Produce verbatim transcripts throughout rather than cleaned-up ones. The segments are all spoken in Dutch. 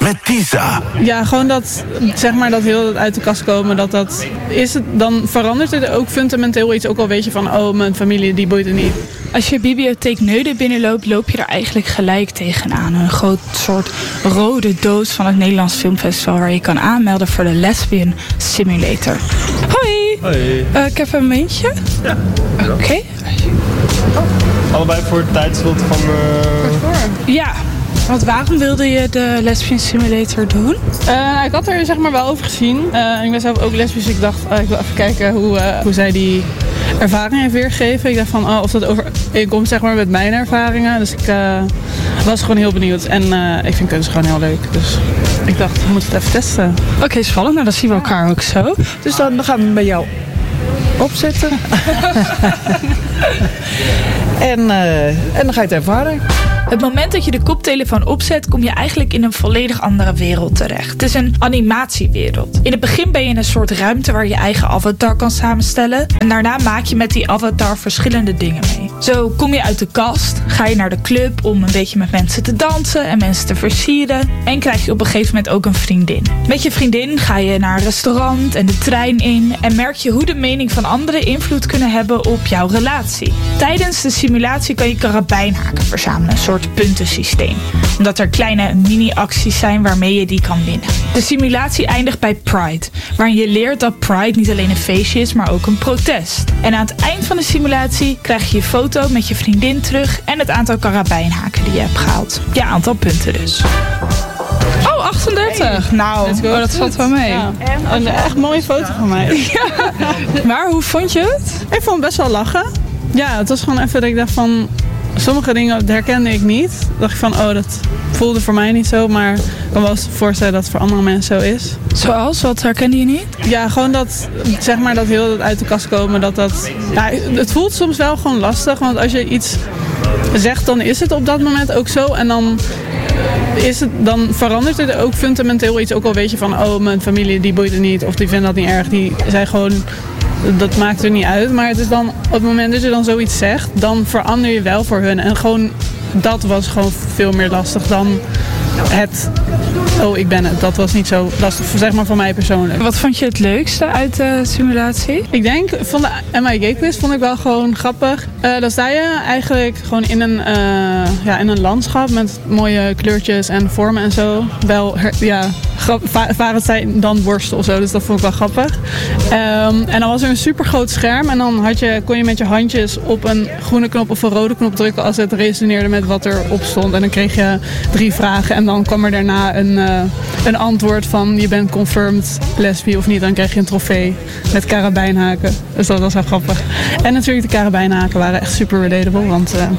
met Tisa. Ja, gewoon dat, zeg maar, dat heel uit de kast komen, dat dat is het, dan verandert het ook fundamenteel iets. Ook al weet je van, oh, mijn familie, die boeit het niet. Als je bibliotheek Neuden binnenloopt, loop je er eigenlijk gelijk tegenaan. Een groot soort rode doos van het Nederlands Filmfestival waar je kan aanmelden voor de Lesbian Simulator. Hoi! Hoi. Uh, ik heb een muntje. Ja. Oké. Okay. Allebei voor het tijdslot van... Uh... Ja. Want waarom wilde je de Lesbian Simulator doen? Uh, ik had er zeg maar wel over gezien. Uh, ik ben zelf ook lesbisch, dus ik dacht, uh, ik wil even kijken hoe, uh, hoe zij die ervaring heeft weergegeven. Ik dacht van, oh, of dat overeenkomt zeg maar met mijn ervaringen. Dus ik uh, was gewoon heel benieuwd. En uh, ik vind kunst gewoon heel leuk. Dus ik dacht, we moeten het even testen. Oké, okay, spannend. Nou, dan zien we elkaar ook zo. Dus dan, dan gaan we bij jou opzetten. en, uh, en dan ga je het ervaren. Het moment dat je de koptelefoon opzet, kom je eigenlijk in een volledig andere wereld terecht. Het is een animatiewereld. In het begin ben je in een soort ruimte waar je eigen avatar kan samenstellen. En daarna maak je met die avatar verschillende dingen mee. Zo kom je uit de kast, ga je naar de club om een beetje met mensen te dansen en mensen te versieren. En krijg je op een gegeven moment ook een vriendin. Met je vriendin ga je naar een restaurant en de trein in en merk je hoe de mening van anderen invloed kunnen hebben op jouw relatie. Tijdens de simulatie kan je karabijnhaken verzamelen, een soort puntensysteem. Omdat er kleine mini-acties zijn waarmee je die kan winnen. De simulatie eindigt bij Pride, waarin je leert dat Pride niet alleen een feestje is, maar ook een protest. En aan het eind van de simulatie krijg je je foto met je vriendin terug en het aantal karabijnhaken die je hebt gehaald. Je aantal punten dus. Oh, achtendertig. Hey. Nou, oh, dat valt wel mee. Ja. Een echt mooie foto van mij. Ja. Maar hoe vond je het? Ik vond het best wel lachen. Ja, het was gewoon even dat ik dacht van... Sommige dingen herkende ik niet. Dacht ik van, oh, dat voelde voor mij niet zo. Maar ik kan wel eens voorstellen dat het voor andere mensen zo is. Zoals? Wat herkende je niet? Ja, gewoon dat, zeg maar, dat heel uit de kast komen. Dat dat, ja, het voelt soms wel gewoon lastig. Want als je iets zegt, dan is het op dat moment ook zo. En dan, is het, dan verandert het ook fundamenteel iets. Ook al weet je van, oh, mijn familie, die boeit het niet. Of die vinden dat niet erg. Die zijn gewoon... Dat maakt er niet uit, maar het is dan op het moment dat je dan zoiets zegt, dan verander je wel voor hun. En gewoon, dat was gewoon veel meer lastig dan het, oh, ik ben het. Dat was niet zo lastig, zeg maar, voor mij persoonlijk. Wat vond je het leukste uit de simulatie? Ik denk, van de M I G-quiz vond ik wel gewoon grappig. Uh, dan sta je eigenlijk gewoon in een, uh, ja, in een landschap met mooie kleurtjes en vormen en zo. Wel, ja... Varend zei dan worsten of zo, dus dat vond ik wel grappig. Um, en dan was er een super groot scherm en dan had je, kon je met je handjes op een groene knop of een rode knop drukken als het resoneerde met wat erop stond. En dan kreeg je drie vragen en dan kwam er daarna een, uh, een antwoord van je bent confirmed lesbi of niet. Dan kreeg je een trofee met karabijnhaken. Dus dat was wel grappig. En natuurlijk de karabijnhaken waren echt super relatable, want... Uh,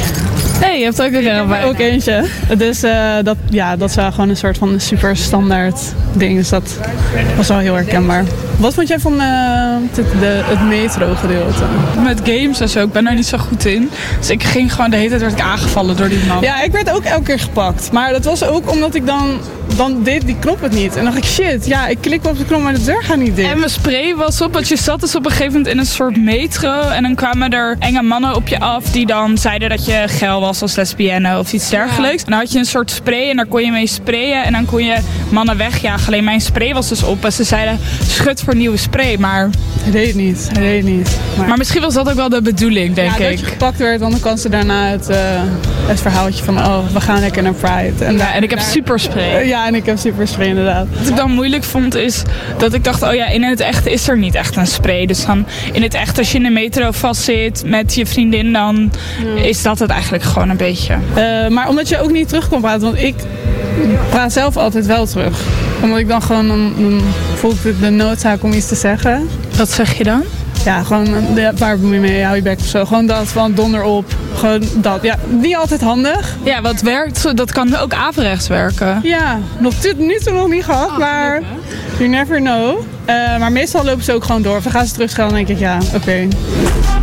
Nee, je hebt ook een karabijn. Ook eentje. Dus uh, dat, ja, dat is wel gewoon een soort van super standaard ding. Dus dat was wel heel herkenbaar. Wat vond jij van uh, het, de, het metro gedeelte? Met games en zo, ik ben er niet zo goed in. Dus ik ging gewoon de hele tijd werd ik aangevallen door die man. Ja, ik werd ook elke keer gepakt. Maar dat was ook omdat ik dan, dan deed die knop het niet. En dan dacht ik, shit, ja, ik klik op de knop, maar de deur gaat niet dicht. En mijn spray was op, want je zat dus op een gegeven moment in een soort metro. En dan kwamen er enge mannen op je af die dan zeiden dat je geil was als lesbienne of iets dergelijks. Ja. En dan had je een soort spray en daar kon je mee sprayen. En dan kon je mannen wegjagen. Alleen mijn spray was dus op. En ze zeiden, schut voor nieuwe spray, maar... Hij deed het niet, hij deed het niet. Maar... maar misschien was dat ook wel de bedoeling, denk ja, ik. Dat je gepakt werd, want dan kan ze daarna het, uh, het verhaaltje van, oh, we gaan lekker naar Pride. En, ja, en ik heb super spray. Uh, ja, en ik heb super spray, inderdaad. Wat ik dan moeilijk vond, is dat ik dacht, oh ja, in het echt is er niet echt een spray. Dus dan in het echt, als je in de metro vastzit met je vriendin, dan ja. is dat het eigenlijk gewoon een beetje. Uh, maar omdat je ook niet terug kon praten, want ik praat zelf altijd wel terug. Omdat ik dan gewoon, dan, dan voel ik de noodzaak om iets te zeggen. Wat zeg je dan? Ja, gewoon, de, waar bemoei je mee, hou je bek of zo. Gewoon dat, van donder op. Gewoon dat. Ja, niet altijd handig. Ja, wat werkt, dat kan ook averechts werken. Ja, nog tot nu toe nog niet gehad, oh, maar you never know. Uh, maar meestal lopen ze ook gewoon door. Of dan gaan ze terugschellen en denk ik, ja, oké. Okay.